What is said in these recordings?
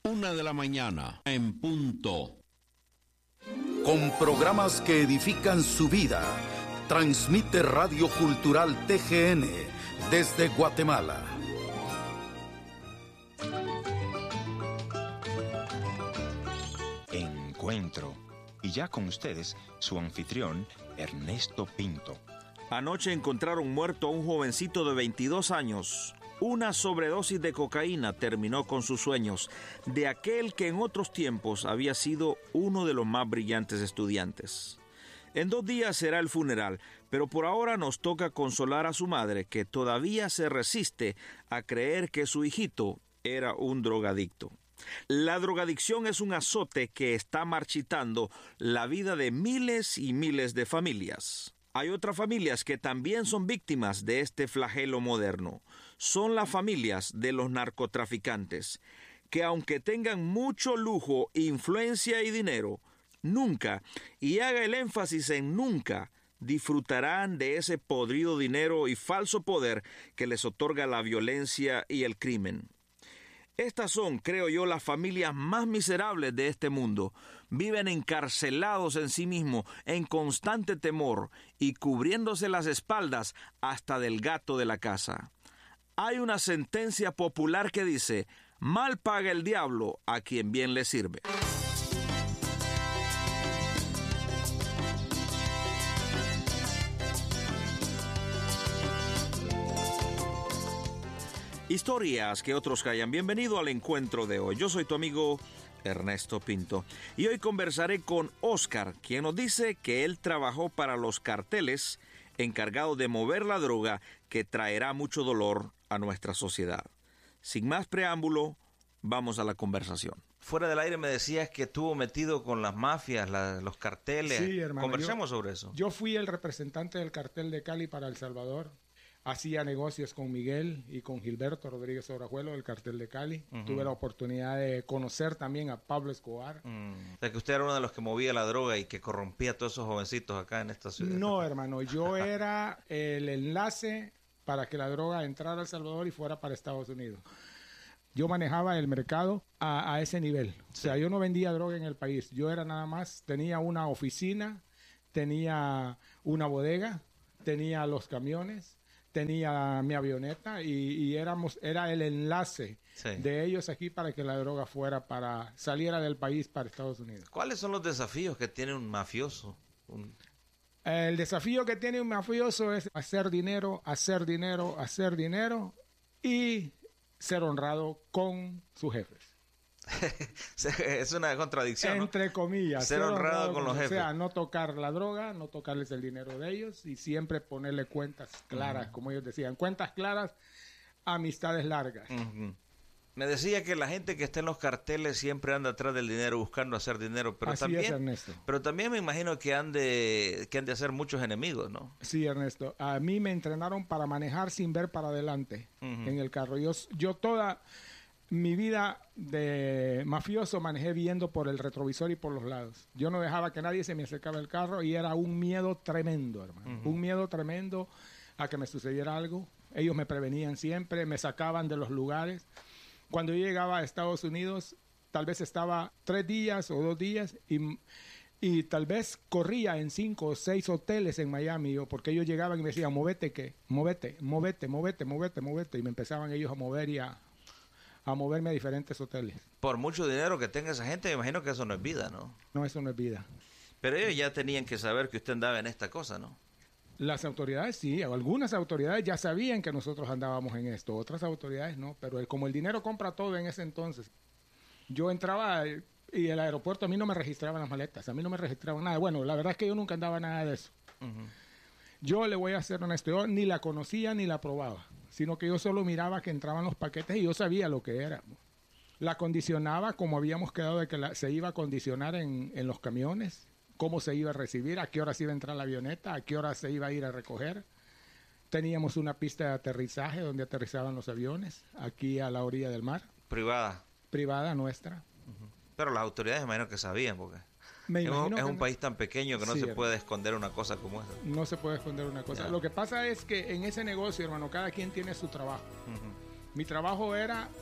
1:00 a.m. en punto. Con programas que edifican su vida, transmite Radio Cultural TGN desde Guatemala. Encuentro. Y ya con ustedes, su anfitrión, Ernesto Pinto. Anoche encontraron muerto a un jovencito de 22 años. Una sobredosis de cocaína terminó con sus sueños, de aquel que en otros tiempos había sido uno de los más brillantes estudiantes. En 2 días será el funeral, pero por ahora nos toca consolar a su madre, que todavía se resiste a creer que su hijito era un drogadicto. La drogadicción es un azote que está marchitando la vida de miles y miles de familias. Hay otras familias que también son víctimas de este flagelo moderno. Son las familias de los narcotraficantes, que aunque tengan mucho lujo, influencia y dinero, nunca, y haga el énfasis en nunca, disfrutarán de ese podrido dinero y falso poder que les otorga la violencia y el crimen. Estas son, creo yo, las familias más miserables de este mundo. Viven encarcelados en sí mismos, en constante temor y cubriéndose las espaldas hasta del gato de la casa. Hay una sentencia popular que dice: mal paga el diablo a quien bien le sirve. Historias que otros callan. Bienvenido al encuentro de hoy. Yo soy tu amigo Ernesto Pinto y hoy conversaré con Oscar, quien nos dice que él trabajó para los carteles encargados de mover la droga que traerá mucho dolor a nuestra sociedad. Sin más preámbulo, vamos a la conversación. Fuera del aire me decías que estuvo metido con las mafias, los carteles. Sí, hermano. Conversemos sobre eso. Yo fui el representante del cartel de Cali para El Salvador. Hacía negocios con Miguel y con Gilberto Rodríguez Orajuelo del cartel de Cali. Tuve la oportunidad de conocer también a Pablo Escobar. O sea, que usted era uno de los que movía la droga y que corrompía a todos esos jovencitos acá en esta ciudad. No, hermano, yo era el enlace para que la droga entrara a El Salvador y fuera para Estados Unidos. Yo manejaba el mercado a ese nivel. O sea, yo no vendía droga en el país. Yo era nada más, tenía una oficina, tenía una bodega, tenía los camiones, tenía mi avioneta y era el enlace de ellos aquí para que la droga saliera del país para Estados Unidos. ¿Cuáles son los desafíos que tiene un mafioso? El desafío que tiene un mafioso es hacer dinero y ser honrado con sus jefes. Es una contradicción, ¿no? Entre comillas. Ser honrado con los jefes. O sea, no tocar la droga, no tocarles el dinero de ellos y siempre ponerle cuentas claras, como ellos decían. Cuentas claras, amistades largas. Me decía que la gente que está en los carteles siempre anda atrás del dinero, buscando hacer dinero. Pero así también, es, Ernesto. Pero también me imagino que han de hacer muchos enemigos, ¿no? Sí, Ernesto. A mí me entrenaron para manejar sin ver para adelante en el carro. Yo toda mi vida de mafioso manejé viendo por el retrovisor y por los lados. Yo no dejaba que nadie se me acercara al carro y era un miedo tremendo, hermano. Un miedo tremendo a que me sucediera algo. Ellos me prevenían siempre, me sacaban de los lugares. Cuando yo llegaba a Estados Unidos, tal vez estaba 3 días o 2 días y tal vez corría en 5 o 6 hoteles en Miami, porque ellos llegaban y me decían, móvete, móvete. Y me empezaban ellos a mover y a moverme a diferentes hoteles. Por mucho dinero que tenga esa gente, me imagino que eso no es vida, ¿no? No, eso no es vida. Pero ellos ya tenían que saber que usted andaba en esta cosa, ¿no? Las autoridades sí, algunas autoridades ya sabían que nosotros andábamos en esto, otras autoridades no, pero como el dinero compra todo en ese entonces, yo entraba y el aeropuerto a mí no me registraban las maletas, a mí no me registraban nada. Bueno, la verdad es que yo nunca andaba nada de eso. Yo le voy a ser honesto, yo ni la conocía ni la probaba, sino que yo solo miraba que entraban los paquetes y yo sabía lo que era. La condicionaba como habíamos quedado de que se iba a condicionar en los camiones, cómo se iba a recibir, a qué horas iba a entrar la avioneta, a qué horas se iba a ir a recoger. Teníamos una pista de aterrizaje donde aterrizaban los aviones, aquí a la orilla del mar. ¿Privada? Privada nuestra. Pero las autoridades me imagino que sabían, porque es un país tan pequeño que no se puede esconder una cosa como esa. No se puede esconder una cosa. Ya. Lo que pasa es que en ese negocio, hermano, cada quien tiene su trabajo. Mi trabajo era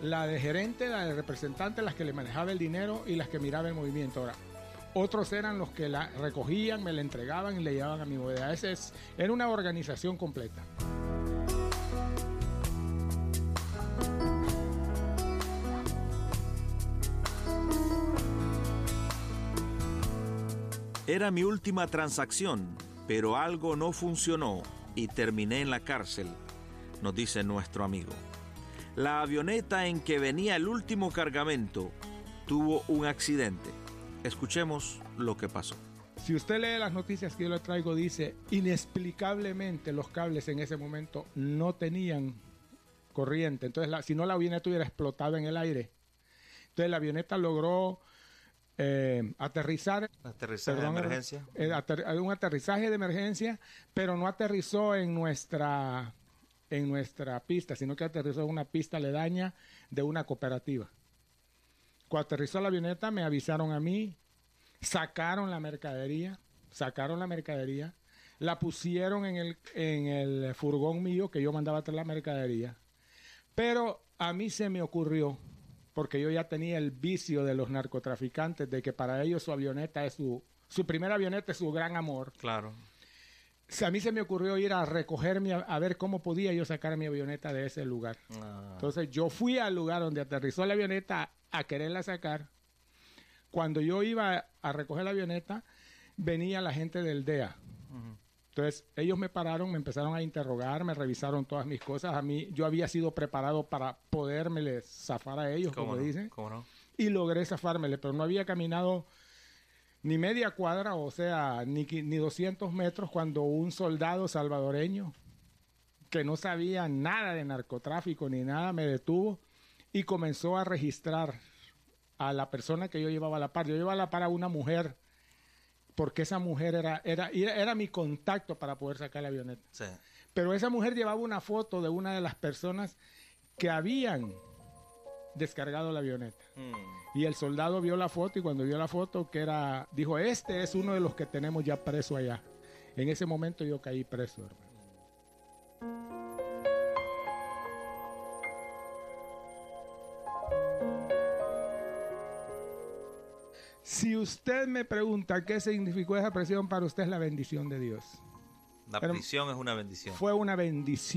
la de gerente, la de representante, las que le manejaba el dinero y las que miraba el movimiento. Ahora, otros eran los que la recogían, me la entregaban y le llevaban a mi bodega. Era una organización completa. Era mi última transacción, pero algo no funcionó y terminé en la cárcel, nos dice nuestro amigo. La avioneta en que venía el último cargamento tuvo un accidente. Escuchemos lo que pasó. Si usted lee las noticias que yo le traigo, dice, inexplicablemente los cables en ese momento no tenían corriente. Entonces, si no, la avioneta hubiera explotado en el aire. Entonces, la avioneta logró aterrizar. Aterrizaje de emergencia. Un aterrizaje de emergencia, pero no aterrizó en nuestra pista, sino que aterrizó en una pista aledaña de una cooperativa. Cuando aterrizó la avioneta, me avisaron a mí, sacaron la mercadería, la pusieron en el furgón mío que yo mandaba a traer la mercadería. Pero a mí se me ocurrió, porque yo ya tenía el vicio de los narcotraficantes, de que para ellos su avioneta es su primera avioneta es su gran amor. Claro. A mí se me ocurrió ir a recogerme, a ver cómo podía yo sacar mi avioneta de ese lugar. Entonces yo fui al lugar donde aterrizó la avioneta a quererla sacar. Cuando yo iba a recoger la avioneta, venía la gente del DEA. Entonces ellos me pararon, me empezaron a interrogar, me revisaron todas mis cosas. A mí, yo había sido preparado para podérmeles zafar a ellos, como dicen. ¿Cómo no? Y logré zafármele, pero no había caminado ni media cuadra, o sea, ni 200 metros, cuando un soldado salvadoreño que no sabía nada de narcotráfico ni nada me detuvo y comenzó a registrar a la persona que yo llevaba a la par. Yo llevaba a la par a una mujer, porque esa mujer era mi contacto para poder sacar la avioneta. Sí. Pero esa mujer llevaba una foto de una de las personas que habían descargado la avioneta. Y el soldado vio la foto, y cuando vio la foto, dijo, este es uno de los que tenemos ya preso allá. En ese momento yo caí preso, hermano. Si usted me pregunta qué significó esa prisión, para usted es la bendición de Dios. La prisión es una bendición. Fue una bendición.